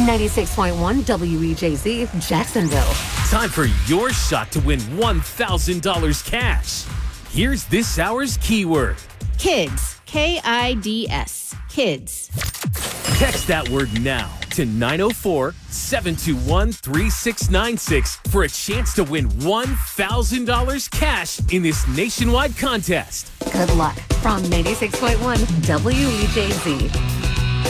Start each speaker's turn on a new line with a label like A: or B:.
A: 96.1 WEJZ, Jacksonville.
B: Time for your shot to win $1,000 cash. Here's this hour's keyword.
C: Kids. Kids. Kids.
B: Text that word now to 904-721-3696 for a chance to win $1,000 cash in this nationwide contest.
A: Good luck from 96.1 WEJZ.